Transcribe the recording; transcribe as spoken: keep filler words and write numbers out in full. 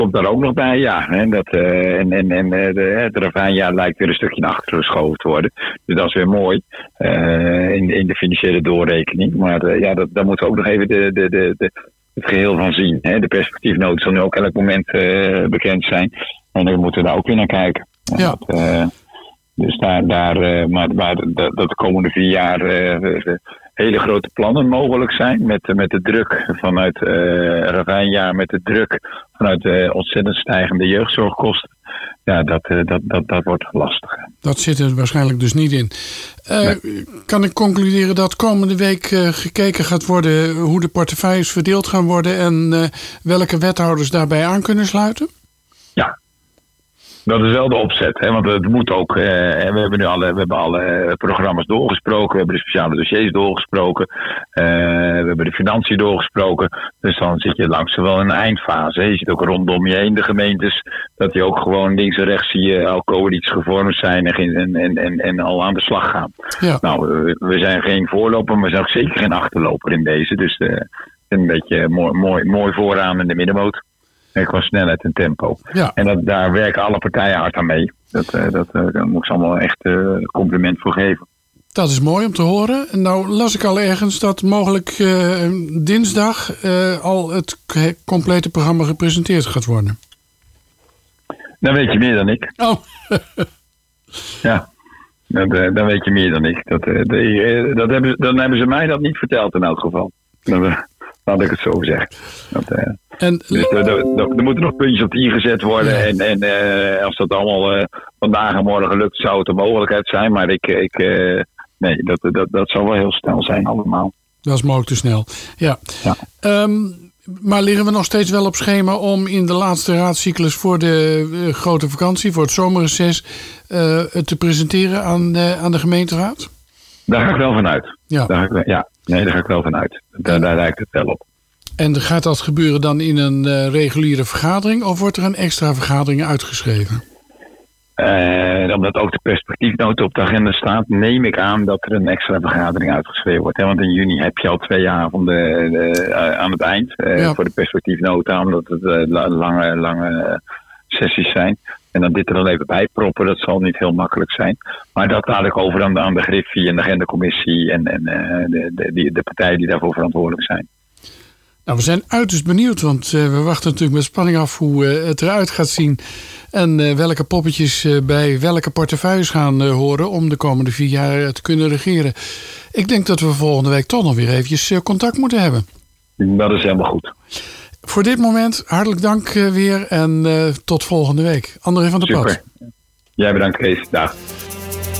komt daar ook nog bij, ja. Hè, dat, uh, en en, en uh, de, het ravijnjaar lijkt weer een stukje naar achteren geschoven te worden. Dus dat is weer mooi uh, in, in de financiële doorrekening. Maar uh, ja, dat, daar moeten we ook nog even de, de, de, de, het geheel van zien. Hè. De perspectiefnota zal nu ook elk moment uh, bekend zijn. En dan moeten we daar ook weer naar kijken. Ja. Dat, uh, dus daar, daar uh, maar, maar dat, dat de komende vier jaar uh, hele grote plannen mogelijk zijn. Met, met de druk vanuit uh, ravijnjaar, met de druk vanuit uh, ontzettend stijgende jeugdzorgkosten. Ja, dat, uh, dat, dat, dat wordt lastig. Dat zit er waarschijnlijk dus niet in. Uh, nee. Kan ik concluderen dat komende week uh, gekeken gaat worden hoe de portefeuilles verdeeld gaan worden en uh, welke wethouders daarbij aan kunnen sluiten? Ja. Dat is wel de opzet, hè? Want het moet ook. Eh, we hebben nu alle, we hebben alle programma's doorgesproken, we hebben de speciale dossiers doorgesproken, uh, we hebben de financiën doorgesproken. Dus dan zit je langzaam wel in een eindfase. Hè? Je ziet ook rondom je heen de gemeentes, dat die ook gewoon links en rechts zie je al coalities gevormd zijn en, en, en, en, en al aan de slag gaan. Ja. Nou, we, we zijn geen voorloper, maar we zijn ook zeker geen achterloper in deze. Dus uh, een beetje mooi, mooi, mooi vooraan in de middenmoot. En qua snelheid en tempo. Ja. En dat, daar werken alle partijen hard aan mee. Dat, uh, dat, uh, daar moet ik ze allemaal echt uh, compliment voor geven. Dat is mooi om te horen. Nou las ik al ergens dat mogelijk uh, dinsdag uh, al het complete programma gepresenteerd gaat worden. Dan weet je meer dan ik. Oh. Ja, dan, uh, dan weet je meer dan ik. Dat, uh, de, uh, dat hebben, dan hebben ze mij dat niet verteld in elk geval. Dan, uh, Laat ik het zo zeggen. Dat, uh, en, dus er, er, er moeten nog puntjes op de i gezet worden. Ja. En, en uh, als dat allemaal uh, vandaag en morgen lukt, zou het een mogelijkheid zijn. Maar ik, ik, uh, nee, dat, dat, dat zal wel heel snel zijn allemaal. Dat is mogelijk te snel. Ja. ja. Um, maar liggen we nog steeds wel op schema om in de laatste raadscyclus voor de uh, grote vakantie, voor het zomerreces, uh, te presenteren aan, uh, aan de gemeenteraad? Daar ga ik wel vanuit. Ja. Daar ga ik, ja. Nee, daar ga ik wel vanuit. Daar, daar lijkt het wel op. En gaat dat gebeuren dan in een uh, reguliere vergadering of wordt er een extra vergadering uitgeschreven? Uh, omdat ook de perspectiefnota op de agenda staat, neem ik aan dat er een extra vergadering uitgeschreven wordt. Hè? Want in juni heb je al twee avonden uh, uh, aan het eind uh, ja. voor de perspectiefnota, omdat het uh, lange, lange sessies zijn. En dan dit er dan even bij proppen, dat zal niet heel makkelijk zijn. Maar dat laat ik over aan de, aan de Griffie en de agendacommissie en, en uh, de, de, de, de partijen die daarvoor verantwoordelijk zijn. Nou, we zijn uiterst benieuwd, want uh, we wachten natuurlijk met spanning af hoe uh, het eruit gaat zien. En uh, welke poppetjes uh, bij welke portefeuilles gaan uh, horen om de komende vier jaar uh, te kunnen regeren. Ik denk dat we volgende week toch nog weer eventjes uh, contact moeten hebben. Dat is helemaal goed. Voor dit moment hartelijk dank uh, weer en uh, tot volgende week. André van der Pad. Super. Jij bedankt, Kees. Dag.